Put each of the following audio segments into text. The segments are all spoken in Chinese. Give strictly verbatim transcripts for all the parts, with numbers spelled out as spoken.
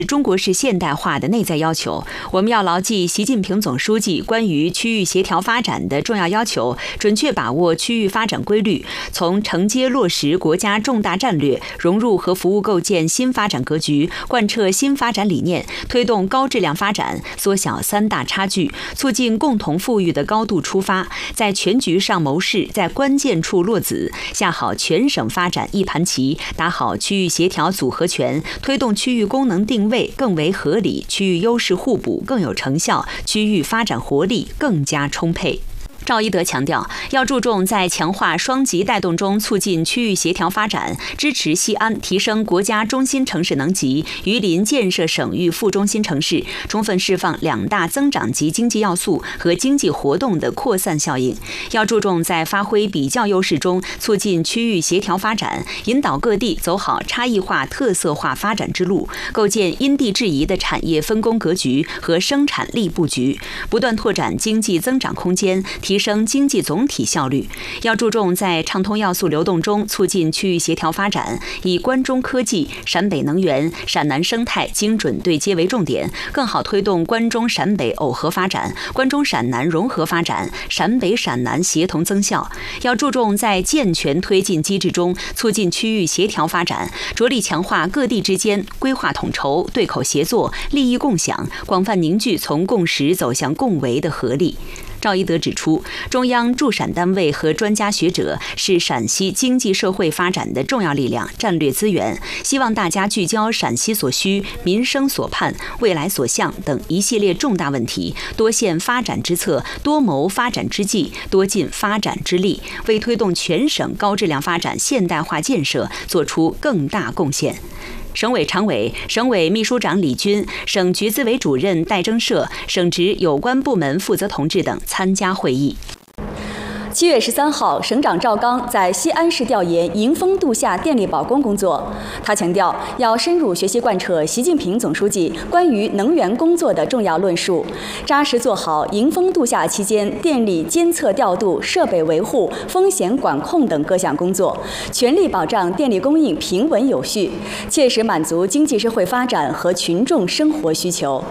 中国式现代化的内在要求，我们要牢记习近平总书记关于区域协调发展的重要要求，准确把握区域发展规律，从承接落实国家重大战略、融入和服务构建新发展格局、贯彻新发展理念，推动高质量发展，缩小三大差距，促进共同富裕的高度出发，在全局上谋事，在关键处落子，下好全省发展一盘棋，打好区域协调组合拳，推动区域功能定位更为合理，区域优势互补更有成效，区域发展活力更加充沛。赵一德强调，要注重在强化双极带动中促进区域协调发展，支持西安提升国家中心城市能级，榆林建设省域副中心城市，充分释放两大增长级经济要素和经济活动的扩散效应。要注重在发挥比较优势中促进区域协调发展，引导各地走好差异化、特色化发展之路，构建因地制宜的产业分工格局和生产力布局，不断拓展经济增长空间，提升经济总体效率。要注重在畅通要素流动中促进区域协调发展，以关中科技、陕北能源、陕南生态精准对接为重点，更好推动关中陕北耦合发展、关中陕南融合发展、陕北陕南协同增效。要注重在健全推进机制中促进区域协调发展，着力强化各地之间规划统筹、对口协作、利益共享，广泛凝聚从共识走向共为的合力。赵一德指出，中央驻陕单位和专家学者是陕西经济社会发展的重要力量、战略资源，希望大家聚焦陕西所需、民生所盼、未来所向等一系列重大问题，多献发展之策，多谋发展之计，多尽发展之力，为推动全省高质量发展现代化建设做出更大贡献。省委常委、省委秘书长李军、省局资委主任戴征社、省直有关部门负责同志等参加会议。 七月十三号，省长赵刚在西安市调研迎峰度夏电力保供工作。他强调，要深入学习贯彻习近平总书记关于能源工作的重要论述，扎实做好迎峰度夏期间电力监测调度、设备维护、风险管控等各项工作，全力保障电力供应平稳有序，切实满足经济社会发展和群众生活需求。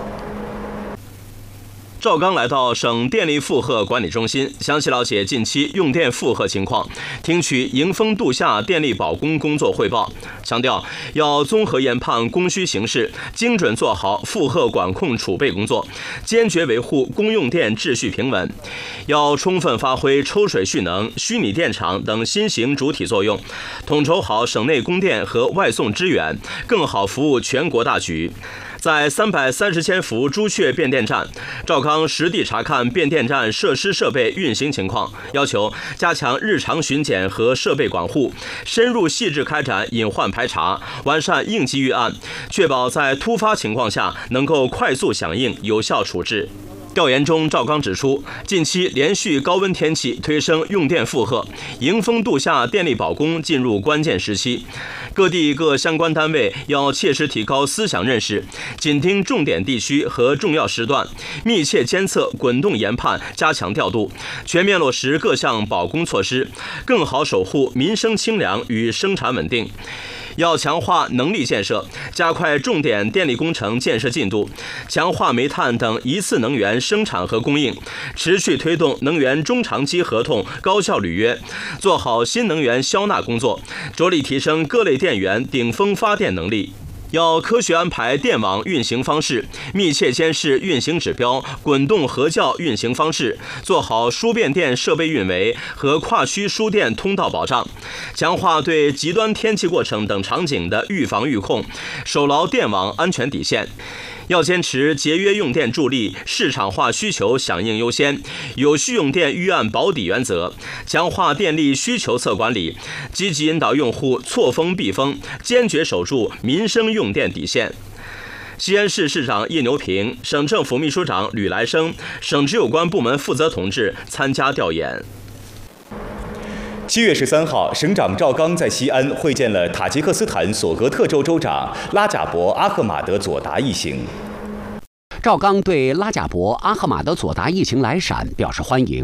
赵刚来到省电力负荷管理中心，详细了解近期用电负荷情况，听取迎峰度夏电力保供工作汇报，强调要综合研判供需形势，精准做好负荷管控储备工作，坚决维护公用电秩序平稳。要充分发挥抽水蓄能、虚拟电厂等新型主体作用，统筹好省内供电和外送支援，更好服务全国大局。在三百三十千伏朱雀变电站，赵刚实地查看变电站设施设备运行情况，要求加强日常巡检和设备管护，深入细致开展隐患排查，完善应急预案，确保在突发情况下能够快速响应、有效处置。调研中，赵刚指出，近期连续高温天气推升用电负荷，迎峰度夏电力保供进入关键时期，各地各相关单位要切实提高思想认识，紧盯重点地区和重要时段，密切监测、滚动研判，加强调度，全面落实各项保供措施，更好守护民生清凉与生产稳定。要强化能力建设，加快重点电力工程建设进度，强化煤炭等一次能源生产和供应，持续推动能源中长期合同高效履约，做好新能源消纳工作，着力提升各类电源顶峰发电能力。要科学安排电网运行方式，密切监视运行指标、滚动合校运行方式，做好输变电设备运维和跨区输电通道保障，强化对极端天气过程等场景的预防预控，守牢电网安全底线。要坚持节约用电助力、市场化需求响应优先、有序用电预案保底原则，强化电力需求侧管理，积极引导用户错峰避峰，坚决守住民生用电底线。西安市市长叶牛平、省政府秘书长吕来生、省直有关部门负责同志参加调研。 七月十三号，省长赵刚在西安会见了塔吉克斯坦索格特州州长拉贾博阿赫马德佐达一行。 赵刚对拉贾博阿赫马德佐达一行来陕表示欢迎。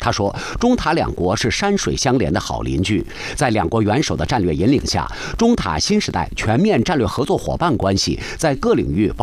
他说，中塔两国是山水相连的好邻居，在两国元首的战略引领下，中塔新时代全面战略合作伙伴关系在各领域